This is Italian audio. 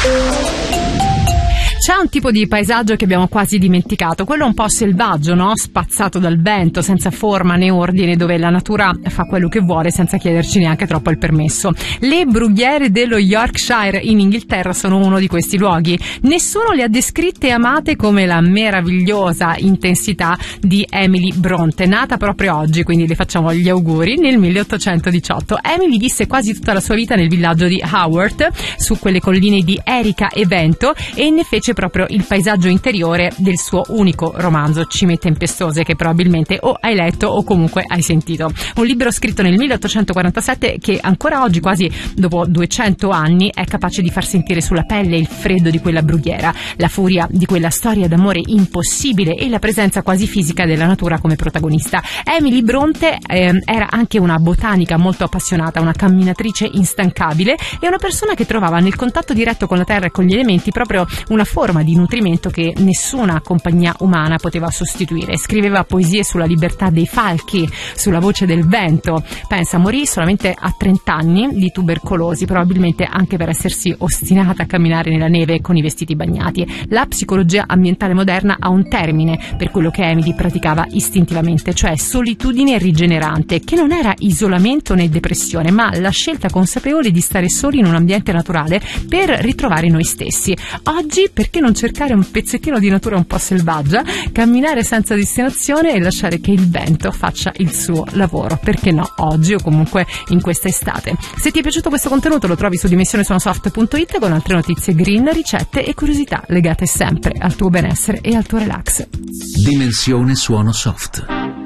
C'è un tipo di paesaggio che abbiamo quasi dimenticato, quello un po' selvaggio, no? Spazzato dal vento, senza forma né ordine, dove la natura fa quello che vuole senza chiederci neanche troppo il permesso. Le brughiere dello Yorkshire in Inghilterra sono uno di questi luoghi. Nessuno le ha descritte e amate come la meravigliosa intensità di Emily Bronte, nata proprio oggi, quindi le facciamo gli auguri, nel 1818. Emily visse quasi tutta la sua vita nel villaggio di Haworth, su quelle colline di Erica e Vento, e ne fece proprio il paesaggio interiore del suo unico romanzo Cime tempestose, che probabilmente o hai letto o comunque hai sentito. Un libro scritto nel 1847 che ancora oggi, quasi dopo 200 anni, è capace di far sentire sulla pelle il freddo di quella brughiera, la furia di quella storia d'amore impossibile e la presenza quasi fisica della natura come protagonista. Emily Bronte era anche una botanica molto appassionata, una camminatrice instancabile e una persona che trovava nel contatto diretto con la terra e con gli elementi proprio una forma di nutrimento che nessuna compagnia umana poteva sostituire. Scriveva poesie sulla libertà dei falchi, sulla voce del vento. Pensa, morì solamente a 30 anni di tubercolosi, probabilmente anche per essersi ostinata a camminare nella neve con i vestiti bagnati. La psicologia ambientale moderna ha un termine per quello che Emily praticava istintivamente, cioè solitudine rigenerante, che non era isolamento né depressione, ma la scelta consapevole di stare soli in un ambiente naturale per ritrovare noi stessi. Oggi, perché non cercare un pezzettino di natura un po' selvaggia, camminare senza destinazione e lasciare che il vento faccia il suo lavoro? Perché no, oggi o comunque in questa estate. Se ti è piaciuto questo contenuto lo trovi su dimensionesuonosoft.it con altre notizie green, ricette e curiosità legate sempre al tuo benessere e al tuo relax. Dimensione Suono Soft.